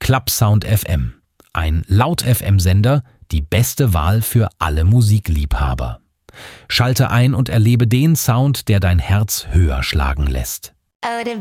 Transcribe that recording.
Clubsound FM. Ein Laut-FM-Sender, die beste Wahl für alle Musikliebhaber. Schalte ein und erlebe den Sound, der dein Herz höher schlagen lässt. Oh, the